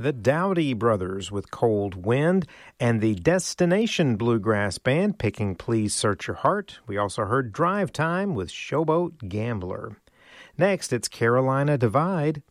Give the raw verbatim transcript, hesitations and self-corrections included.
The Dowdy Brothers with Cold Wind, and the Destination Bluegrass Band picking Please Search Your Heart. We also heard Drive Time with Showboat Gambler. Next, it's Carolina Divide